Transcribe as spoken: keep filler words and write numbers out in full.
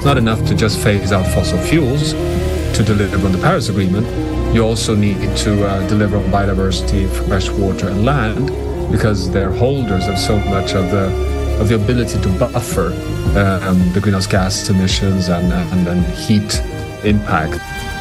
not enough to just phase out fossil fuels to deliver on the Paris Agreement. You also need to uh, deliver on biodiversity, fresh water and land, because they're holders of so much of the of the ability to buffer um, the greenhouse gas emissions and, and, and heat impact.